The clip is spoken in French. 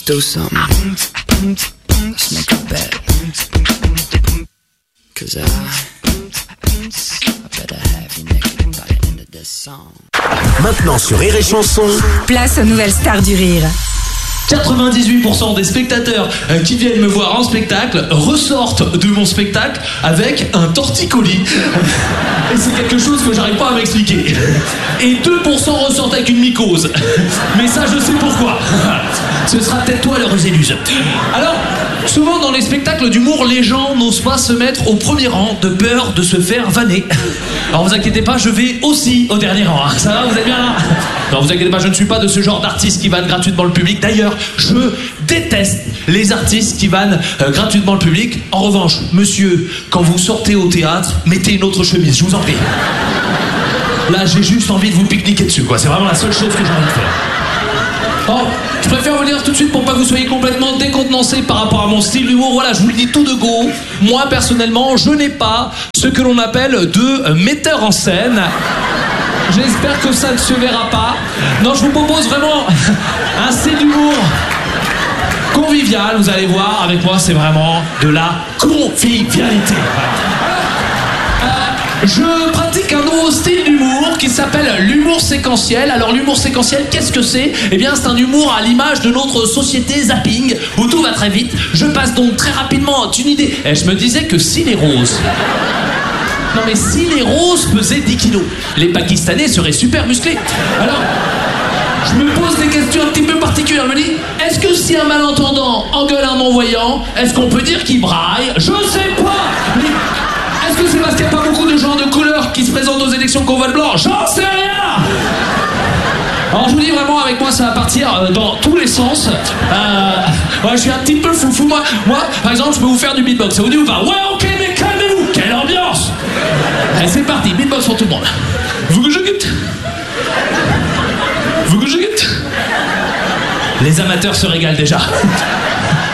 do something. Let's make a bet. 'Cause I better have you naked by the end of this song. Maintenant sur Rire et Chanson. Place aux nouvelles stars du rire. 98% des spectateurs qui viennent me voir en spectacle ressortent de mon spectacle avec un torticolis. Et c'est quelque chose que j'arrive pas à m'expliquer. Et 2% ressortent avec une mycose. Mais ça, je sais pourquoi. Ce sera peut-être toi l'heureuse éluse. Alors, souvent dans les spectacles d'humour, les gens n'osent pas se mettre au premier rang de peur de se faire vanner. Alors vous inquiétez pas, je vais aussi au dernier rang. Ça va, vous êtes bien là? Non, vous inquiétez pas, je ne suis pas de ce genre d'artiste qui vanne gratuitement le public. D'ailleurs, je déteste les artistes qui vannent gratuitement le public. En revanche, monsieur, quand vous sortez au théâtre, mettez une autre chemise, je vous en prie. Là, j'ai juste envie de vous pique-niquer dessus, quoi. C'est vraiment la seule chose que j'ai envie de faire. Bon, je préfère vous le dire tout de suite pour pas que vous soyez complètement décontenancé par rapport à mon style d'humour. Voilà, je vous le dis tout de go. Moi, personnellement, je n'ai pas ce que l'on appelle de metteur en scène. J'espère que ça ne se verra pas. Non, je vous propose vraiment un style d'humour convivial. Vous allez voir, avec moi, c'est vraiment de la convivialité. Je pratique un nouveau style d'humour qui s'appelle l'humour séquentiel. Alors l'humour séquentiel, qu'est-ce que c'est? Eh bien c'est un humour à l'image de notre société zapping, où tout va très vite. Je passe donc très rapidement une idée. Et je me disais que si les roses... Non mais si les roses pesaient 10 kilos, les Pakistanais seraient super musclés. Alors, je me pose des questions un petit peu particulières. Je me dis, est-ce que si un malentendant engueule un non-voyant, est-ce qu'on peut dire qu'il braille? Je sais pas. Est-ce que c'est parce qu'il n'y a pas beaucoup de gens de couleur qui se présentent aux élections qu'on vote blanc? J'en sais rien. Alors je vous dis vraiment, avec moi ça va partir dans tous les sens. Ouais, je suis un petit peu foufou. Moi, par exemple, je peux vous faire du beatbox. Ça vous dit ou pas? Ouais, ok, mais calmez-vous. Quelle ambiance. Allez, c'est parti, beatbox pour tout le monde. Vous que je quitte? Vous que je quitte? Les amateurs se régalent déjà.